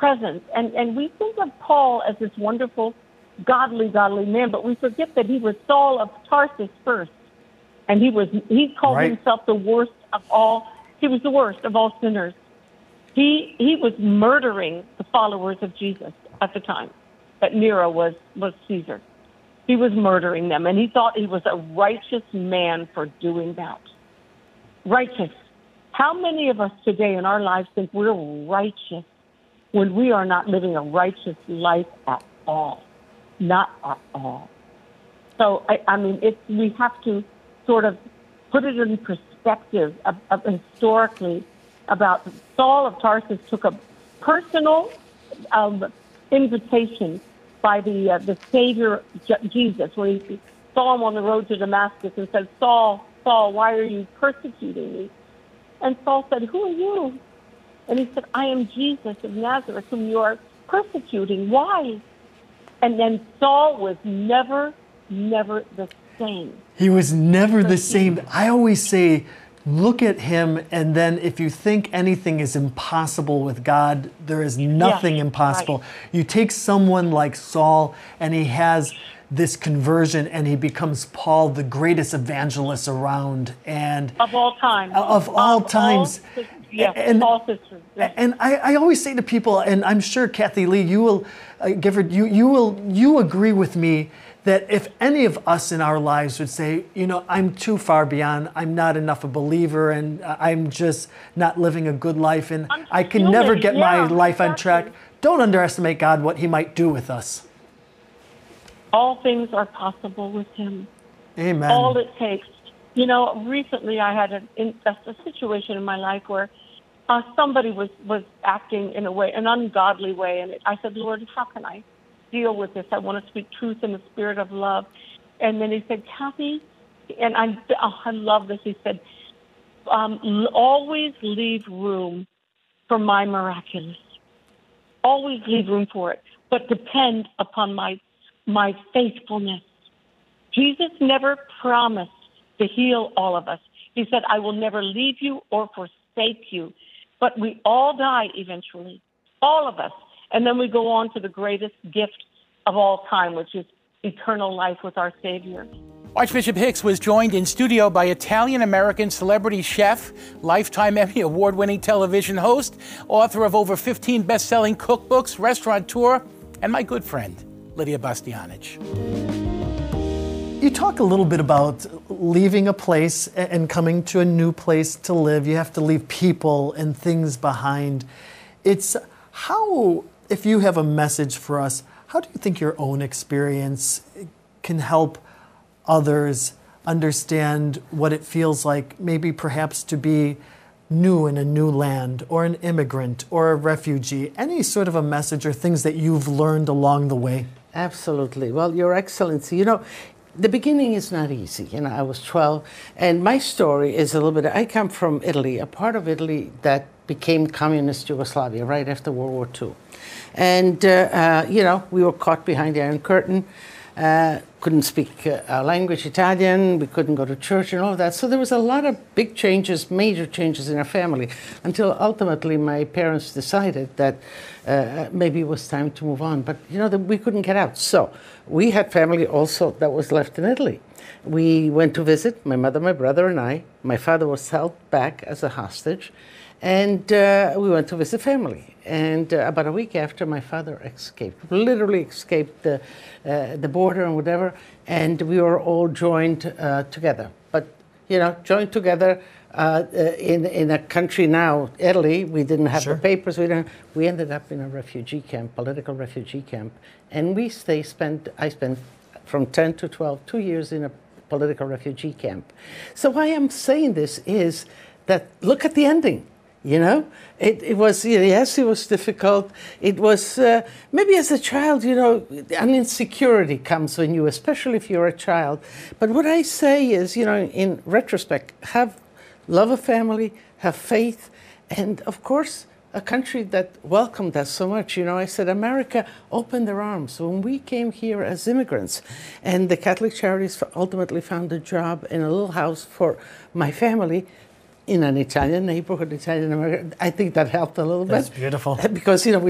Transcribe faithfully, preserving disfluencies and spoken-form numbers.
presence. And, and we think of Paul as this wonderful, godly, godly man, but we forget that he was Saul of Tarsus first. And he was he called right. himself the worst of all. He was the worst of all sinners. He he was murdering the followers of Jesus at the time that Nero was, was Caesar. He was murdering them, and he thought he was a righteous man for doing that. Righteous. How many of us today in our lives think we're righteous when we are not living a righteous life at all? Not at all. So, I, I mean, it's, we have to sort of put it in perspective of, of historically about Saul of Tarsus took a personal um, invitation by the uh, the Savior J- Jesus, where he saw him on the road to Damascus and said, Saul, Saul, why are you persecuting me? And Saul said, who are you? And he said, I am Jesus of Nazareth, whom you are persecuting. Why? And then Saul was never, never the same. He was never the same. I always say, look at him, and then if you think anything is impossible with God, there is nothing yes, impossible. Right. You take someone like Saul, and he has this conversion, and he becomes Paul, the greatest evangelist around, and of all time, of all of times. All, yes, and, all sisters. Yes. And I, I always say to people, and I'm sure Kathy Lee, you will, uh, Gifford, you you will you agree with me that if any of us in our lives would say, you know, I'm too far beyond, I'm not enough a believer, and I'm just not living a good life, and I'm I can human. never get yeah, my life exactly. on track, don't underestimate God, what he might do with us. All things are possible with him. Amen. All it takes. You know, recently I had a, in, a, a situation in my life where uh, somebody was, was acting in a way, an ungodly way, and it, I said, Lord, how can I deal with this? I want to speak truth in the spirit of love. And then he said, Kathy, and I, oh, I love this. He said, um, always leave room for my miraculous. Always leave room for it, but depend upon my my faithfulness. Jesus never promised to heal all of us. He said, I will never leave you or forsake you. But we all die eventually, all of us. And then we go on to the greatest gift of all time, which is eternal life with our Savior. Archbishop Hicks was joined in studio by Italian-American celebrity chef, Lifetime Emmy Award-winning television host, author of over fifteen best-selling cookbooks, restaurateur, and my good friend, Lidia Bastianich. You talk a little bit about leaving a place and coming to a new place to live. You have to leave people and things behind. It's how, if you have a message for us, how do you think your own experience can help others understand what it feels like, maybe perhaps to be new in a new land, or an immigrant, or a refugee? Any sort of a message or things that you've learned along the way? Absolutely. Well, Your Excellency, you know, the beginning is not easy. You know, I was twelve, and my story is a little bit, I come from Italy, a part of Italy that became communist Yugoslavia right after World War Two. And, uh, uh, you know, we were caught behind the Iron Curtain, uh, couldn't speak uh, our language, Italian, we couldn't go to church and all of that. So there was a lot of big changes, major changes in our family, until ultimately my parents decided that uh, maybe it was time to move on. But, you know, that we couldn't get out. So we had family also that was left in Italy. We went to visit, my mother, my brother, and I. My father was held back as a hostage. And uh, we went to visit family. And uh, about a week after, my father escaped, literally escaped the, uh, the border and whatever, and we were all joined uh, together. But, you know, joined together uh, uh, in, in a country now, Italy, we didn't have Sure. the papers, we didn't, we ended up in a refugee camp, political refugee camp. And we stay, spent, I spent from ten to twelve, two years in a political refugee camp. So why I'm saying this is that, look at the ending. You know, it, it was, yes, it was difficult. It was, uh, maybe as a child, you know, an insecurity comes when you, especially if you're a child. But what I say is, you know, in retrospect, have love of family, have faith, and of course, a country that welcomed us so much. You know, I said, America opened their arms when we came here as immigrants. And the Catholic Charities ultimately found a job in a little house for my family in an Italian neighborhood, Italian American. I think that helped a little bit. That's beautiful. Because, you know, we